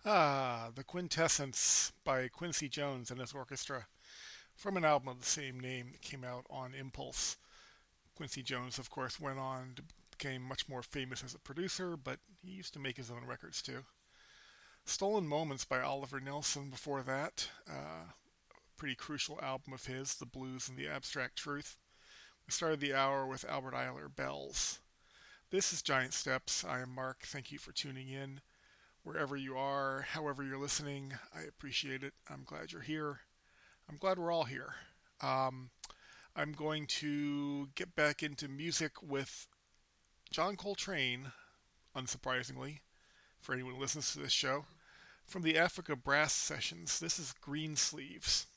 The Quintessence by Quincy Jones and his orchestra from an album of the same name that came out on Impulse. Quincy Jones, of course, went on to become much more famous as a producer, but he used to make his own records too. Stolen Moments by Oliver Nelson before that. Pretty crucial album of his, The Blues and the Abstract Truth. We started the hour with Albert Ayler, Bells. This is Giant Steps. I am Mark. Thank you for tuning in. Wherever you are, however you're listening, I appreciate it. I'm glad you're here. I'm glad we're all here. Um, I'm going to get back into music with John Coltrane, unsurprisingly, for anyone who listens to this show. From the Africa Brass Sessions, this is Green Sleeves.